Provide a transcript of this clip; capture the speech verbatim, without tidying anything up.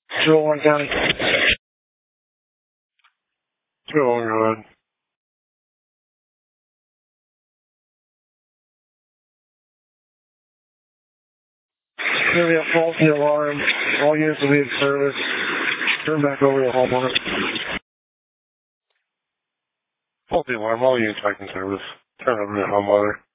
two oh one County. two oh one, go ahead. Going to be a faulty alarm. All units will be in service. Turn back over to homeowner. Faulty alarm. All units back in service. Turn over to homeowner.